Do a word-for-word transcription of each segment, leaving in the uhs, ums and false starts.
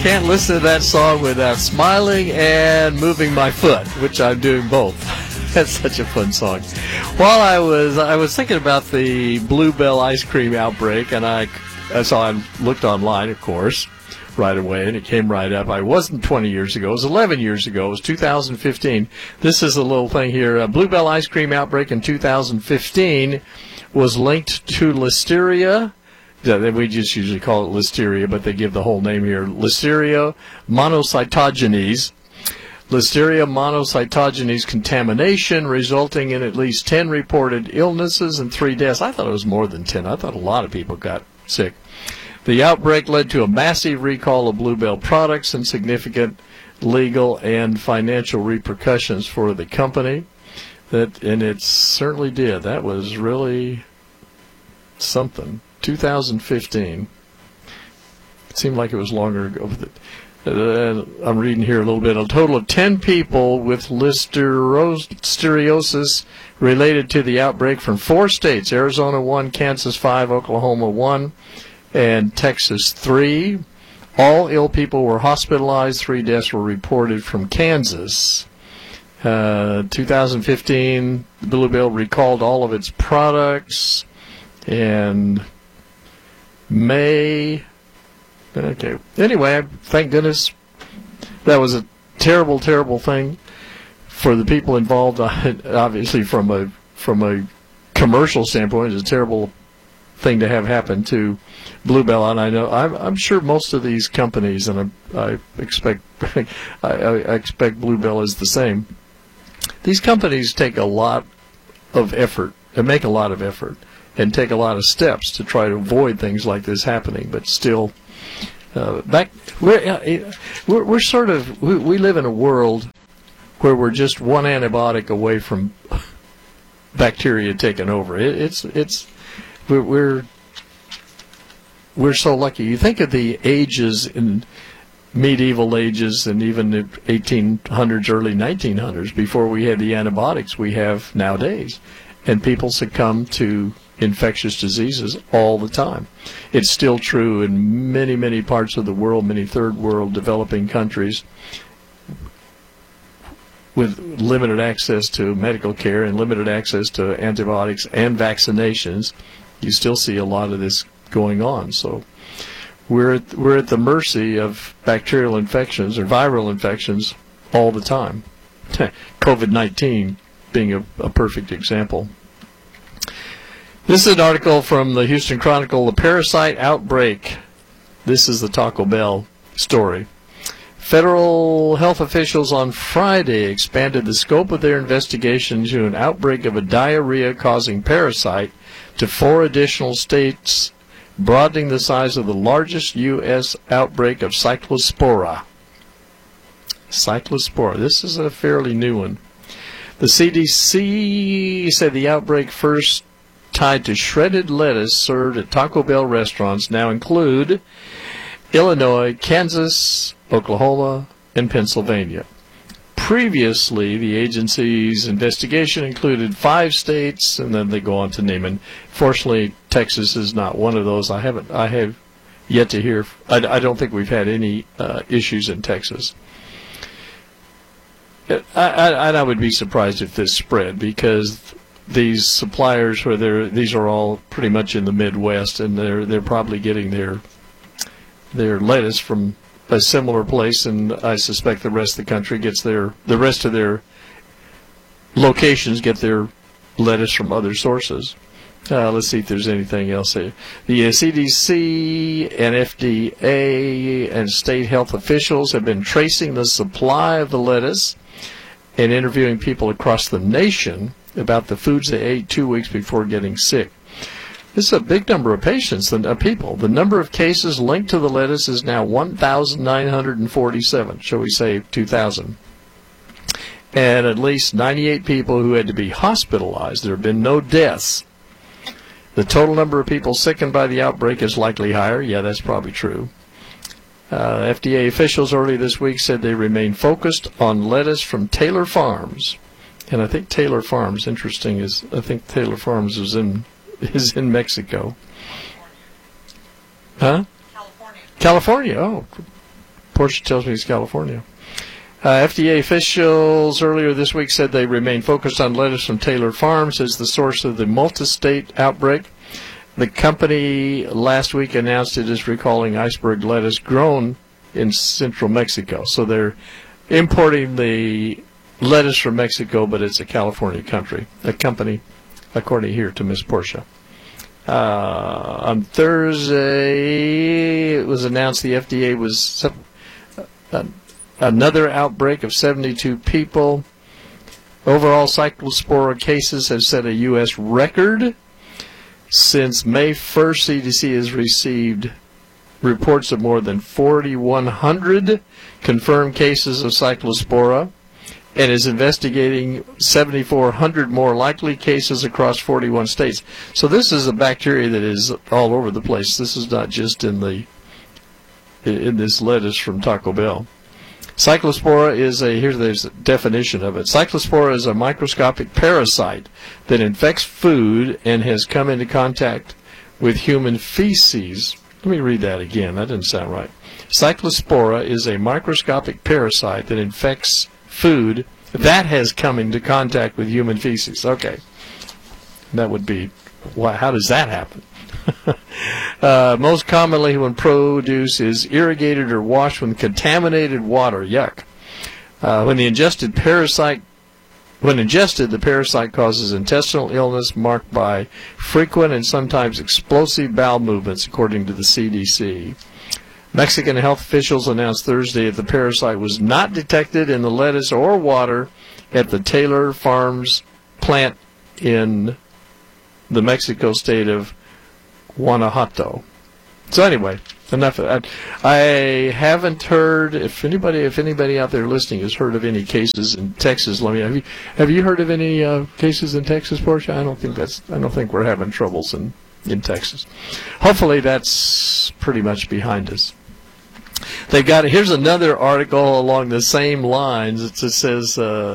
can't listen to that song without smiling and moving my foot, which I'm doing both. That's such a fun song. While I was I was thinking about the Bluebell ice cream outbreak, and I, so I looked online, of course, right away, and it came right up. I wasn't twenty years ago. It was eleven years ago. It was two thousand fifteen. This is a little thing here. A Bluebell ice cream outbreak in two thousand fifteen was linked to Listeria. We just usually call it Listeria, but they give the whole name here. Listeria monocytogenes. Listeria monocytogenes contamination, resulting in at least ten reported illnesses and three deaths. I thought it was more than ten. I thought a lot of people got sick. The outbreak led to a massive recall of Bluebell products and significant legal and financial repercussions for the company. That, and it certainly did. That was really something. two thousand fifteen. It seemed like it was longer ago. Uh, I'm reading here a little bit. A total of ten people with listeriosis related to the outbreak from four states: Arizona one, Kansas five, Oklahoma one, and Texas three. All ill people were hospitalized. Three deaths were reported from Kansas. Uh, two thousand fifteen, Bluebell recalled all of its products. And May... Okay. Anyway, thank goodness. That was a terrible, terrible thing for the people involved. Obviously, from a from a commercial standpoint, it's a terrible thing to have happen to Bluebell. And I know I'm, I'm sure most of these companies, and I, I expect I, I expect Bluebell is the same. These companies take a lot of effort and make a lot of effort and take a lot of steps to try to avoid things like this happening, but still. Uh, back, we're, uh, we're we're sort of we, we live in a world where we're just one antibiotic away from bacteria taking over. It, it's it's we're, we're we're so lucky. You think of the ages in medieval ages and even the eighteen hundreds, early nineteen hundreds, before we had the antibiotics we have nowadays, and people succumb to infectious diseases all the time. It's still true in many, many parts of the world, many third world developing countries with limited access to medical care and limited access to antibiotics and vaccinations. You still see a lot of this going on. So we're at, we're at the mercy of bacterial infections or viral infections all the time. COVID nineteen being a, a perfect example. This is an article from the Houston Chronicle, The Parasite Outbreak. This is the Taco Bell story. Federal health officials on Friday expanded the scope of their investigation to an outbreak of a diarrhea-causing parasite to four additional states, broadening the size of the largest U S outbreak of Cyclospora. Cyclospora. This is a fairly new one. The C D C said the outbreak first tied to shredded lettuce served at Taco Bell restaurants now include Illinois, Kansas, Oklahoma, and Pennsylvania. Previously, the agency's investigation included five states, and then they go on to name it. Fortunately, Texas is not one of those. I haven't. I have yet to hear. I, I don't think we've had any uh, issues in Texas. I, I, and I would be surprised if this spread, because these suppliers, where they're, these are all pretty much in the Midwest, and they're they're probably getting their their lettuce from a similar place, and I suspect the rest of the country gets their the rest of their locations get their lettuce from other sources. Uh, let's see if there's anything else here. The uh, C D C and F D A and state health officials have been tracing the supply of the lettuce and interviewing people across the nation about the foods they ate two weeks before getting sick. This is a big number of patients, uh, people. The number of cases linked to the lettuce is now one thousand nine hundred forty-seven, shall we say two thousand. And at least ninety-eight people who had to be hospitalized. There have been no deaths. The total number of people sickened by the outbreak is likely higher. Yeah, that's probably true. Uh, F D A officials early this week said they remain focused on lettuce from Taylor Farms. And I think Taylor Farms, interesting, is I think Taylor Farms is in is in Mexico. Huh? California. California, oh. Portia tells me it's California. Uh, F D A officials earlier this week said they remain focused on lettuce from Taylor Farms as the source of the multi-state outbreak. The company last week announced it is recalling iceberg lettuce grown in central Mexico. So they're importing the lettuce from Mexico, but it's a California country, a company, according here to Miss Portia. Uh, on Thursday, it was announced the F D A was uh, another outbreak of seventy-two people. Overall, Cyclospora cases have set a U S record. Since May first, C D C has received reports of more than forty-one hundred confirmed cases of Cyclospora and is investigating seventy-four hundred more likely cases across forty-one states. So this is a bacteria that is all over the place. This is not just in the in this lettuce from Taco Bell. Cyclospora is a, here's the definition of it. Cyclospora is a microscopic parasite that infects food and has come into contact with human feces. Let me read that again. That didn't sound right. Cyclospora is a microscopic parasite that infects food that has come into contact with human feces. Okay. That would be, why, how does that happen? uh, most commonly when produce is irrigated or washed with contaminated water. Yuck. Uh, when the ingested parasite, when ingested, the parasite causes intestinal illness marked by frequent and sometimes explosive bowel movements, according to the C D C. Mexican health officials announced Thursday that the parasite was not detected in the lettuce or water at the Taylor Farms plant in the Mexico state of Guanajuato. So anyway, enough of that. I haven't heard, if anybody if anybody out there listening has heard of any cases in Texas, let me have you have you heard of any uh, cases in Texas, Portia? I don't think that's I don't think we're having troubles in in Texas. Hopefully that's pretty much behind us. They've got, here's another article along the same lines. It just says uh,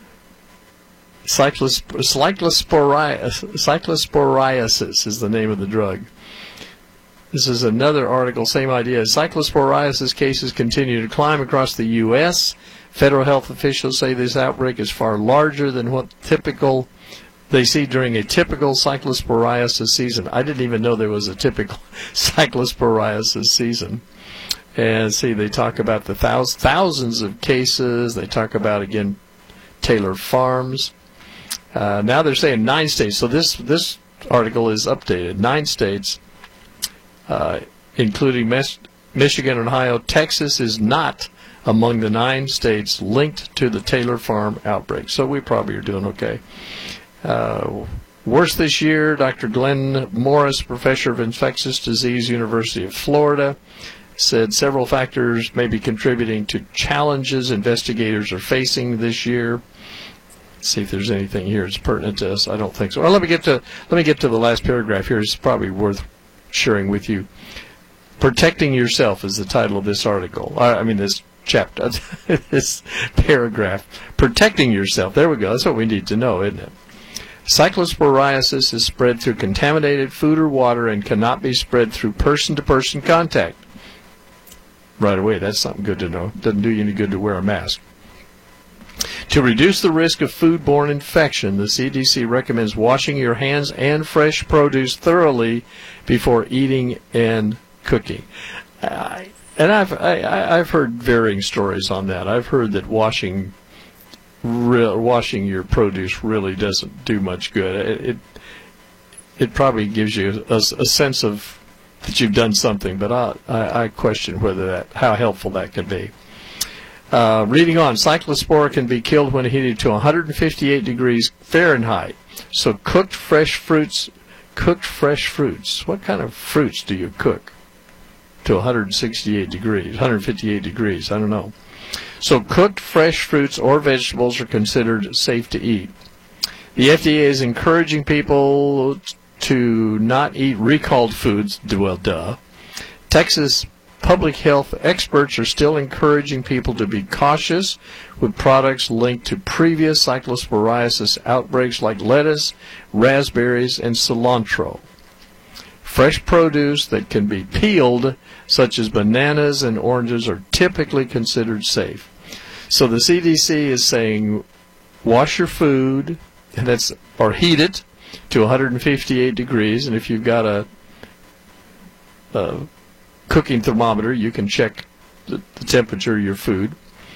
cyclosporiasis, cyclosporiasis is the name of the drug. This is another article, same idea. Cyclosporiasis cases continue to climb across the U S Federal health officials say this outbreak is far larger than what typical they see during a typical cyclosporiasis season. I didn't even know there was a typical cyclosporiasis season. And see, they talk about the thousands, thousands of cases. They talk about, again, Taylor Farms. Uh, now they're saying nine states. So this this article is updated. Nine states, uh, including Mes Michigan and Ohio. Texas is not among the nine states linked to the Taylor Farm outbreak. So we probably are doing okay. Uh, worse this year, Doctor Glenn Morris, professor of infectious disease, University of Florida, said several factors may be contributing to challenges investigators are facing this year. Let's see if there's anything here that's pertinent to us. I don't think so. Well, let me get to let me get to the last paragraph here. It's probably worth sharing with you. Protecting yourself is the title of this article. I mean this chapter, this paragraph. Protecting yourself. There we go. That's what we need to know, isn't it? Cyclosporiasis is spread through contaminated food or water and cannot be spread through person-to-person contact. Right away, that's something good to know. Doesn't do you any good to wear a mask. To reduce the risk of foodborne infection, the C D C recommends washing your hands and fresh produce thoroughly before eating and cooking. I, and I've I, I've heard varying stories on that. I've heard that washing re washing your produce really doesn't do much good. It it, it probably gives you a, a sense of that you've done something, but I, I, I question whether that how helpful that can be. Uh, reading on, cyclospora can be killed when heated to one hundred fifty-eight degrees Fahrenheit. So cooked fresh fruits, cooked fresh fruits. What kind of fruits do you cook to one hundred sixty-eight degrees, one hundred fifty-eight degrees? I don't know. So cooked fresh fruits or vegetables are considered safe to eat. The F D A is encouraging people to not eat recalled foods. Well, duh. Texas public health experts are still encouraging people to be cautious with products linked to previous cyclosporiasis outbreaks like lettuce, raspberries, and cilantro. fresh produce that can be peeled, such as bananas and oranges, are typically considered safe. So the C D C is saying wash your food, and that's, or heat it to one hundred fifty-eight degrees, and if you've got a, a cooking thermometer, you can check the, the temperature of your food.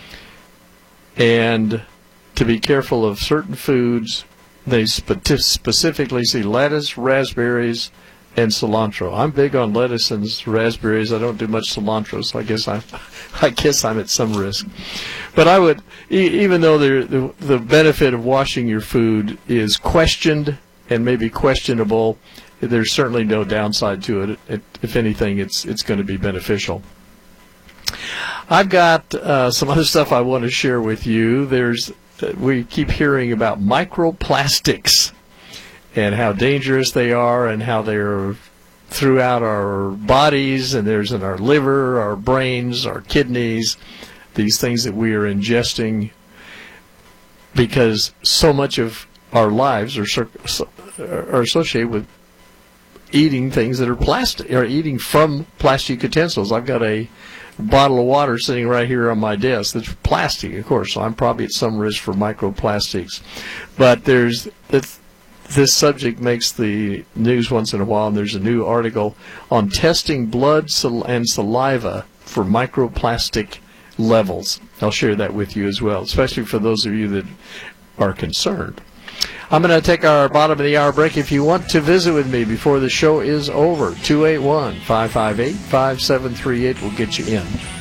And to be careful of certain foods, they spe specifically see lettuce, raspberries, and cilantro. I'm big on lettuce and raspberries. I don't do much cilantro, so I guess I, I guess I'm at some risk. But I would, e even though the the benefit of washing your food is questioned and maybe questionable, there's certainly no downside to it. it if anything, it's it's going to be beneficial. I've got uh, some other stuff I want to share with you. There's uh, we keep hearing about microplastics and how dangerous they are, and how they're throughout our bodies, and there's in our liver, our brains, our kidneys, these things that we are ingesting, because so much of our lives are, are associated with eating things that are plastic, or eating from plastic utensils. I've got a bottle of water sitting right here on my desk that's plastic, of course, so I'm probably at some risk for microplastics. But there's it's, this subject makes the news once in a while, and there's a new article on testing blood and saliva for microplastic levels. I'll share that with you as well, especially for those of you that are concerned. I'm going to take our bottom of the hour break. If you want to visit with me before the show is over, two eight one, five five eight, five seven three eight will get you in.